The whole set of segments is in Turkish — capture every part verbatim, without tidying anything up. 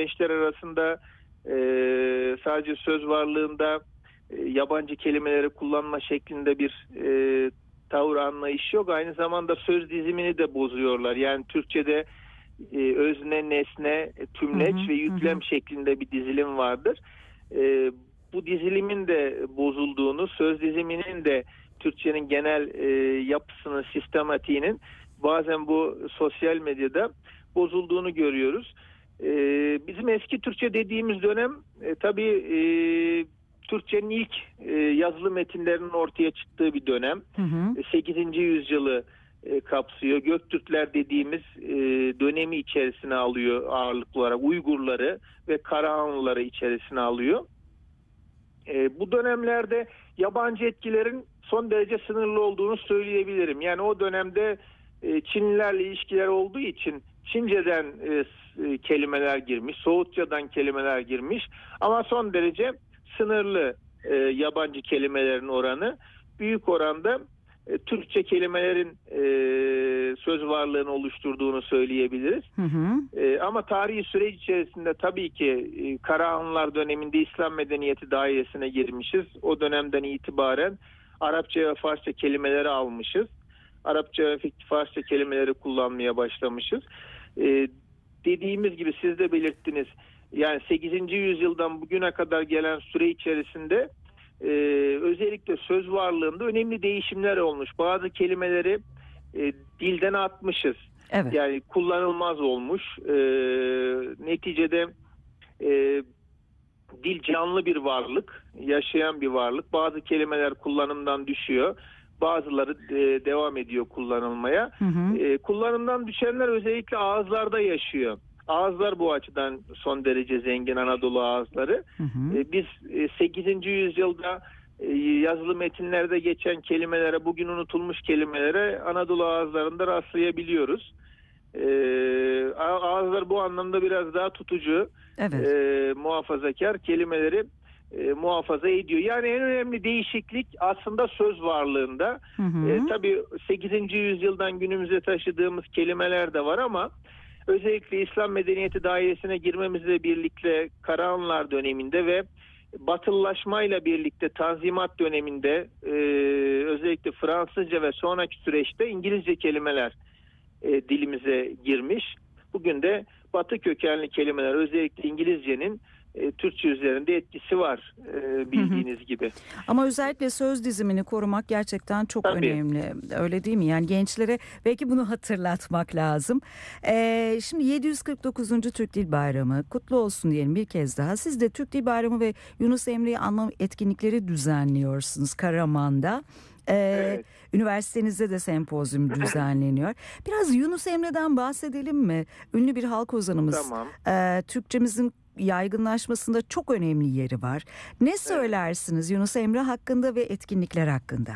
gençler arasında e, sadece söz varlığında e, yabancı kelimeleri kullanma şeklinde bir e, tavır anlayış yok. Aynı zamanda söz dizimini de bozuyorlar. Yani Türkçe'de e, özne, nesne, tümleç Hı hı, ve hı yüklem hı. şeklinde bir dizilim vardır. E, bu dizilimin de bozulduğunu, söz diziminin de Türkçenin genel e, yapısının, sistematiğinin bazen bu sosyal medyada bozulduğunu görüyoruz. E, bizim eski Türkçe dediğimiz dönem e, tabii e, Türkçenin ilk e, yazılı metinlerinin ortaya çıktığı bir dönem. Hı hı. E, sekizinci yüzyılı e, kapsıyor. Göktürkler dediğimiz e, dönemi içerisine alıyor ağırlıklı olarak. Uygurları ve Karahanlıları içerisine alıyor. E, bu dönemlerde yabancı etkilerin son derece sınırlı olduğunu söyleyebilirim. Yani o dönemde e, Çinlilerle ilişkiler olduğu için Çince'den e, e, kelimeler girmiş, Soğutça'dan kelimeler girmiş ama son derece sınırlı e, yabancı kelimelerin oranı. Büyük oranda e, Türkçe kelimelerin e, söz varlığını oluşturduğunu söyleyebiliriz. Hı hı. E, ama tarihi süreç içerisinde tabii ki e, Karahanlılar döneminde İslam medeniyeti dairesine girmişiz. O dönemden itibaren Arapça ve Farsça kelimeleri almışız. Arapça ve Farsça kelimeleri kullanmaya başlamışız. E, dediğimiz gibi siz de belirttiniz. Yani sekizinci yüzyıldan bugüne kadar gelen süre içerisinde e, özellikle söz varlığında önemli değişimler olmuş. Bazı kelimeleri e, dilden atmışız. Evet. Yani kullanılmaz olmuş. E, neticede e, dil canlı bir varlık, yaşayan bir varlık. Bazı kelimeler kullanımdan düşüyor. Bazıları e, devam ediyor kullanılmaya. Hı hı. E, kullanımdan düşenler özellikle ağızlarda yaşıyor. Ağızlar bu açıdan son derece zengin, Anadolu ağızları. Hı hı. E, biz e, sekizinci yüzyılda e, yazılı metinlerde geçen kelimelere, bugün unutulmuş kelimelere Anadolu ağızlarında rastlayabiliyoruz. Ee, ağızlar bu anlamda biraz daha tutucu, Evet. e, muhafazakar kelimeleri e, muhafaza ediyor. Yani en önemli değişiklik aslında söz varlığında. Hı hı. E, tabii sekizinci yüzyıldan günümüze taşıdığımız kelimeler de var ama özellikle İslam medeniyeti dairesine girmemizle birlikte Karahanlılar döneminde ve Batılılaşmayla birlikte Tanzimat döneminde e, özellikle Fransızca ve sonraki süreçte İngilizce kelimeler E, dilimize girmiş. Bugün de Batı kökenli kelimeler, özellikle İngilizcenin e, Türkçe üzerinde etkisi var e, bildiğiniz gibi. Ama özellikle söz dizimini korumak gerçekten çok Tabii. önemli. Öyle değil mi? Yani gençlere belki bunu hatırlatmak lazım. Ee, şimdi yedi yüz kırk dokuzuncu Türk Dil Bayramı kutlu olsun diyelim bir kez daha. Siz de Türk Dil Bayramı ve Yunus Emre'yi anma etkinlikleri düzenliyorsunuz Karaman'da. Ee, Evet. Üniversitenizde de sempozyum düzenleniyor. Biraz Yunus Emre'den bahsedelim mi? Ünlü bir halk ozanımız. Tamam. Ee, Türkçemizin yaygınlaşmasında çok önemli yeri var. Ne söylersiniz Yunus Emre hakkında ve etkinlikler hakkında?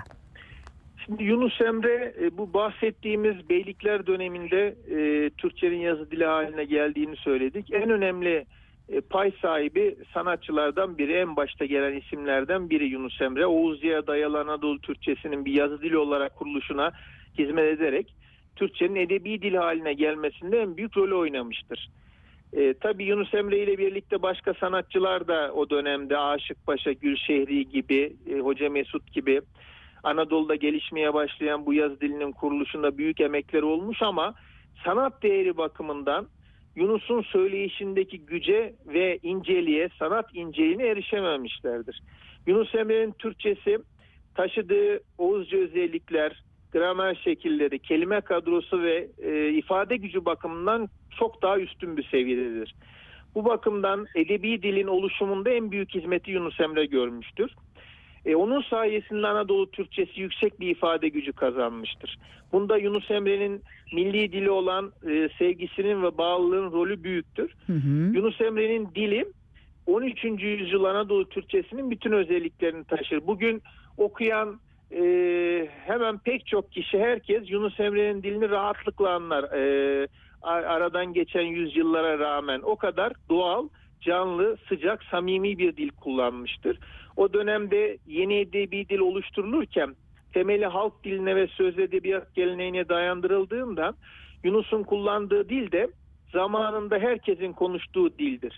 Şimdi Yunus Emre e, bu bahsettiğimiz beylikler döneminde e, Türkçenin yazı dili haline geldiğini söyledik. En önemli e, pay sahibi sanatçılardan biri, en başta gelen isimlerden biri Yunus Emre. Oğuzcu'ya dayalı Anadolu Türkçesinin bir yazı dili olarak kuruluşuna hizmet ederek Türkçenin edebi dil haline gelmesinde en büyük rolü oynamıştır. E, tabii Yunus Emre ile birlikte başka sanatçılar da o dönemde Aşık Paşa, Gülşehri gibi, e, Hoca Mesut gibi Anadolu'da gelişmeye başlayan bu yazı dilinin kuruluşunda büyük emekleri olmuş ama sanat değeri bakımından Yunus'un söyleyişindeki güce ve inceliğe, sanat inceliğine erişememişlerdir. Yunus Emre'nin Türkçesi taşıdığı Oğuzca özellikler, gramer şekilleri, kelime kadrosu ve e, ifade gücü bakımından çok daha üstün bir seviyededir. Bu bakımdan edebi dilin oluşumunda en büyük hizmeti Yunus Emre görmüştür. E, onun sayesinde Anadolu Türkçesi yüksek bir ifade gücü kazanmıştır. Bunda Yunus Emre'nin milli dili olan e, sevgisinin ve bağlılığın rolü büyüktür. Hı hı. Yunus Emre'nin dili on üçüncü yüzyıl Anadolu Türkçesinin bütün özelliklerini taşır. Bugün okuyan e, hemen pek çok kişi, herkes Yunus Emre'nin dilini rahatlıkla anlar. E, aradan geçen yüzyıllara rağmen o kadar doğal, canlı, sıcak, samimi bir dil kullanmıştır. O dönemde yeni edebi dil oluşturulurken temeli halk diline ve söz edebiyat geleneğine dayandırıldığından Yunus'un kullandığı dil de zamanında herkesin konuştuğu dildir.